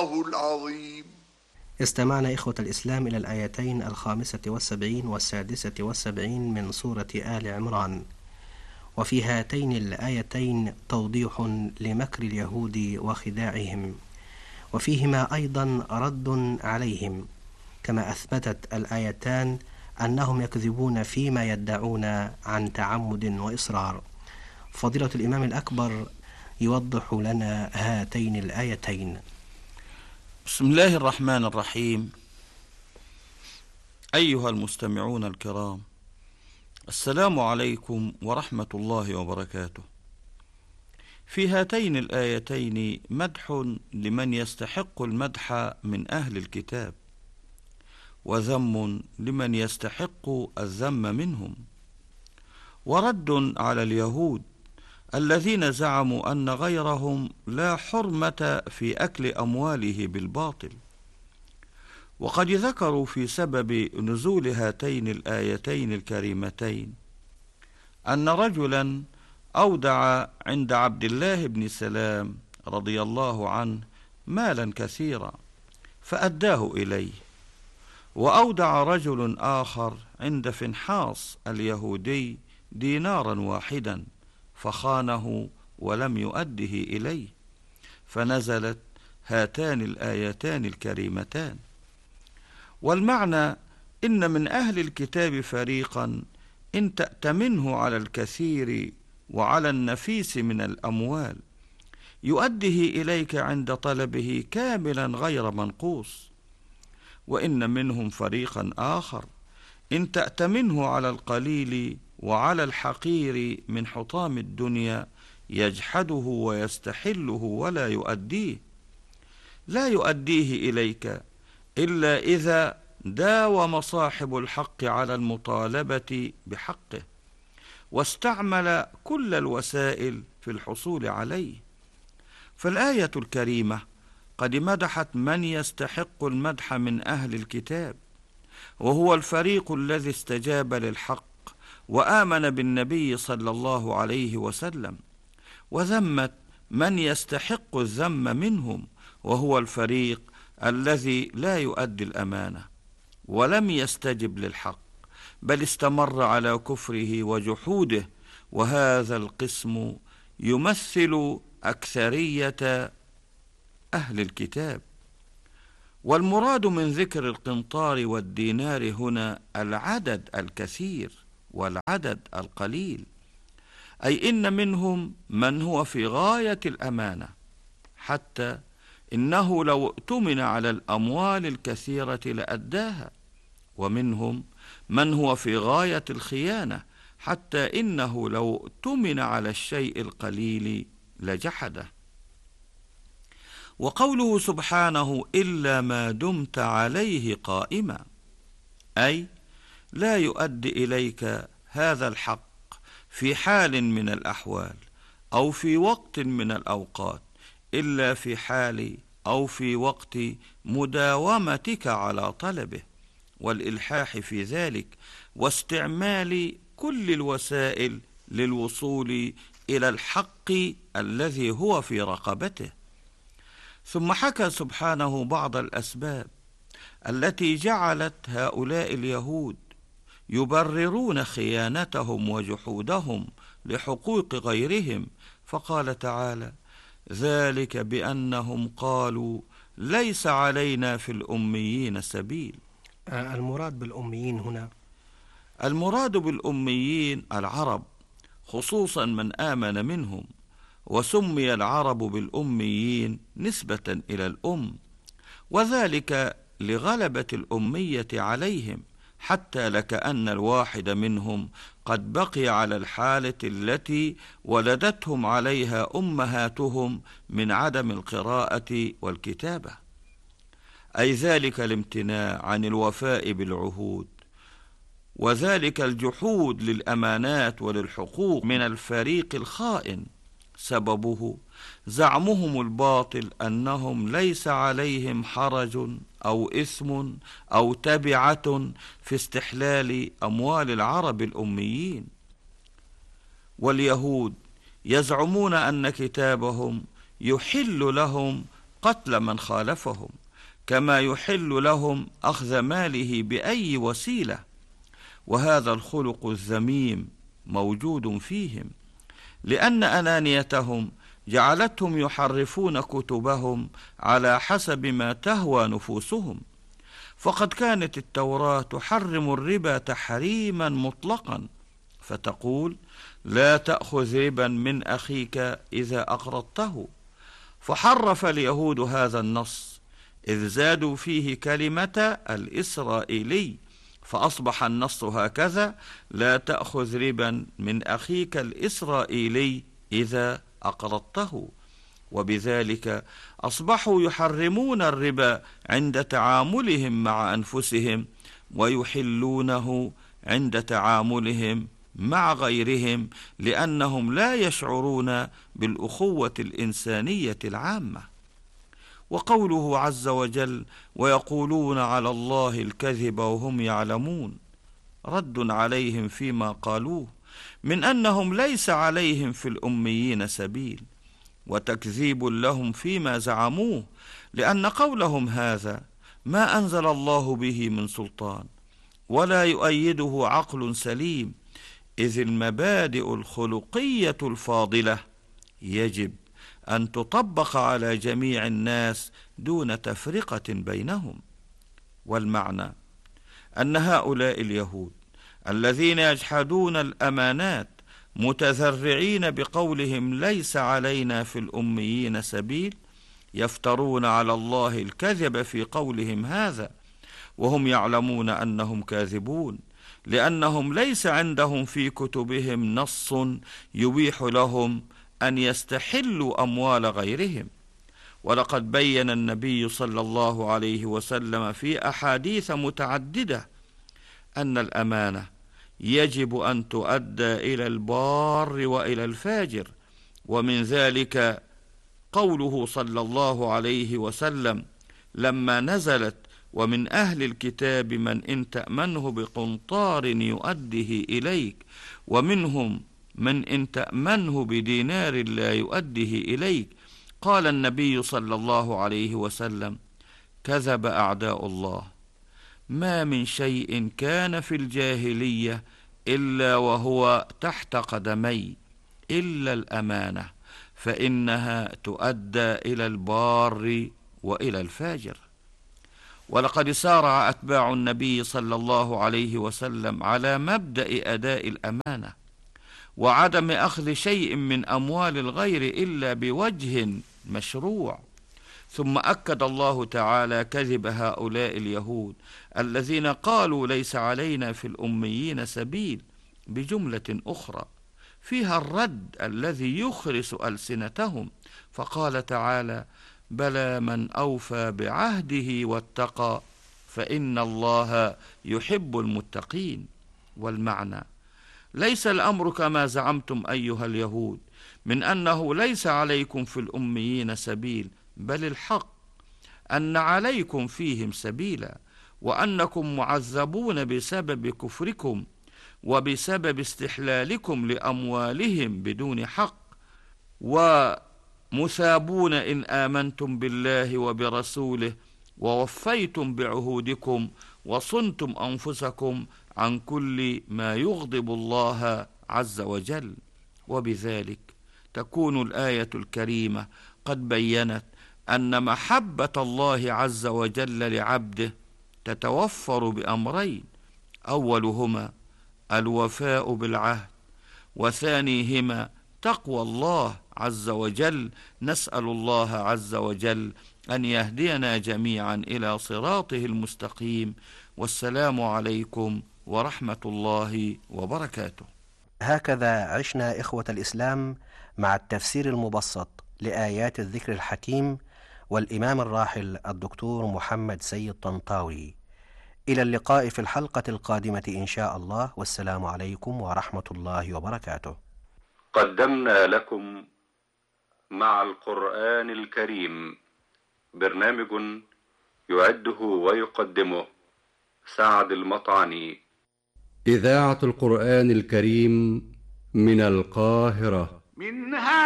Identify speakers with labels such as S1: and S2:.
S1: الله العظيم.
S2: استمعنا إخوة الإسلام إلى الآيتين 75 و76 من سورة آل عمران، وفي هاتين الآيتين توضيح لمكر اليهود وخداعهم، وفيهما أيضا رد عليهم، كما أثبتت الآيتان أنهم يكذبون فيما يدعون عن تعمد وإصرار. فضيلة الإمام الأكبر يوضح لنا هاتين الآيتين.
S3: بسم الله الرحمن الرحيم. أيها المستمعون الكرام، السلام عليكم ورحمة الله وبركاته. في هاتين الآيتين مدح لمن يستحق المدح من أهل الكتاب، وذم لمن يستحق الذم منهم، ورد على اليهود الذين زعموا أن غيرهم لا حرمة في أكل أمواله بالباطل. وقد ذكروا في سبب نزول هاتين الآيتين الكريمتين أن رجلا أودع عند عبد الله بن سلام رضي الله عنه مالا كثيرا فأداه إليه، وأودع رجل آخر عند فنحاص اليهودي دينارا واحدا فخانه ولم يؤده إليه، فنزلت هاتان الآيتان الكريمتان. والمعنى إن من أهل الكتاب فريقا إن تأتمنه على الكثير وعلى النفيس من الأموال يؤده إليك عند طلبه كاملا غير منقوص، وإن منهم فريقا آخر إن تأتمنه على القليل وعلى الحقير من حطام الدنيا يجحده ويستحله ولا يؤديه، لا يؤديه إليك إلا إذا داوم صاحب الحق على المطالبة بحقه واستعمل كل الوسائل في الحصول عليه. فالآية الكريمة قد مدحت من يستحق المدح من أهل الكتاب، وهو الفريق الذي استجاب للحق وآمن بالنبي صلى الله عليه وسلم، وذمت من يستحق الذم منهم، وهو الفريق الذي لا يؤدي الأمانة ولم يستجب للحق بل استمر على كفره وجحوده، وهذا القسم يمثل أكثرية أهل الكتاب. والمراد من ذكر القنطار والدينار هنا العدد الكثير والعدد القليل، أي إن منهم من هو في غاية الأمانة، حتى إنه لو اؤتمن على الأموال الكثيرة لأداها، ومنهم من هو في غاية الخيانة، حتى إنه لو اؤتمن على الشيء القليل لجحده. وقوله سبحانه إلا ما دمت عليه قائما، أي لا يؤدي إليك هذا الحق في حال من الأحوال أو في وقت من الأوقات، إلا في حال أو في وقت مداومتك على طلبه والإلحاح في ذلك واستعمال كل الوسائل للوصول إلى الحق الذي هو في رقبته. ثم حكى سبحانه بعض الأسباب التي جعلت هؤلاء اليهود يبررون خيانتهم وجحودهم لحقوق غيرهم، فقال تعالى: ذلك بأنهم قالوا ليس علينا في الأميين سبيل.
S2: المراد بالأميين هنا؟
S3: المراد بالأميين العرب، خصوصا من آمن منهم، وسمي العرب بالأميين نسبة إلى الأم، وذلك لغلبة الأمية عليهم، حتى لكأن الواحد منهم قد بقي على الحالة التي ولدتهم عليها أمهاتهم من عدم القراءة والكتابة، أي ذلك الامتناع عن الوفاء بالعهود، وذلك الجحود للأمانات وللحقوق من الفريق الخائن، سببه زعمهم الباطل أنهم ليس عليهم حرج أو إثم أو تبعة في استحلال أموال العرب الأميين. واليهود يزعمون أن كتابهم يحل لهم قتل من خالفهم، كما يحل لهم أخذ ماله بأي وسيلة. وهذا الخلق الذميم موجود فيهم، لأن أنانيتهم جعلتهم يحرفون كتبهم على حسب ما تهوى نفوسهم. فقد كانت التوراة تحرم الربا تحريما مطلقا، فتقول: لا تأخذ ربا من أخيك إذا أقرضته. فحرف اليهود هذا النص، إذ زادوا فيه كلمة الإسرائيلي، فأصبح النص هكذا: لا تأخذ ربا من أخيك الإسرائيلي إذا أقرضته. وبذلك أصبحوا يحرمون الربا عند تعاملهم مع أنفسهم، ويحلونه عند تعاملهم مع غيرهم، لأنهم لا يشعرون بالأخوة الإنسانية العامة. وقوله عز وجل: ويقولون على الله الكذب وهم يعلمون، رد عليهم فيما قالوه من أنهم ليس عليهم في الأميين سبيل، وتكذيب لهم فيما زعموه، لأن قولهم هذا ما أنزل الله به من سلطان، ولا يؤيده عقل سليم، إذ المبادئ الخلقية الفاضلة يجب أن تطبق على جميع الناس دون تفرقة بينهم. والمعنى أن هؤلاء اليهود الذين يجحدون الأمانات متذرعين بقولهم ليس علينا في الأميين سبيل، يفترون على الله الكذب في قولهم هذا، وهم يعلمون أنهم كاذبون، لأنهم ليس عندهم في كتبهم نص يبيح لهم أن يستحلوا أموال غيرهم. ولقد بين النبي صلى الله عليه وسلم في أحاديث متعددة أن الأمانة يجب أن تؤدى إلى البار وإلى الفاجر، ومن ذلك قوله صلى الله عليه وسلم لما نزلت: ومن أهل الكتاب من إن تأمنه بقنطار يؤده إليك، ومنهم من إن تأمنه بدينار لا يؤده إليك. قال النبي صلى الله عليه وسلم: كذب أعداء الله، ما من شيء كان في الجاهلية إلا وهو تحت قدمي إلا الأمانة، فإنها تؤدى إلى البار وإلى الفاجر. ولقد سارع أتباع النبي صلى الله عليه وسلم على مبدأ أداء الأمانة، وعدم أخذ شيء من أموال الغير إلا بوجه مشروع. ثم أكد الله تعالى كذب هؤلاء اليهود الذين قالوا ليس علينا في الأميين سبيل بجملة أخرى فيها الرد الذي يخرس ألسنتهم، فقال تعالى: بلى من أوفى بعهده واتقى فإن الله يحب المتقين. والمعنى: ليس الأمر كما زعمتم أيها اليهود من أنه ليس عليكم في الأميين سبيل، بل الحق أن عليكم فيهم سبيلا، وأنكم معذبون بسبب كفركم وبسبب استحلالكم لأموالهم بدون حق، ومثابون إن آمنتم بالله وبرسوله ووفيتم بعهودكم وصنتم أنفسكم عن كل ما يغضب الله عز وجل. وبذلك تكون الآية الكريمة قد بيّنت أن محبة الله عز وجل لعبده تتوفر بأمرين: أولهما الوفاء بالعهد، وثانيهما تقوى الله عز وجل. نسأل الله عز وجل أن يهدينا جميعا إلى صراطه المستقيم. والسلام عليكم ورحمة الله وبركاته.
S2: هكذا عشنا إخوة الإسلام مع التفسير المبسط لآيات الذكر الحكيم والإمام الراحل الدكتور محمد سيد طنطاوي. إلى اللقاء في الحلقة القادمة إن شاء الله، والسلام عليكم ورحمة الله وبركاته.
S1: قدمنا لكم مع القرآن الكريم برنامج يعده ويقدمه سعد المطعني.
S4: إذاعة القرآن الكريم من القاهرة.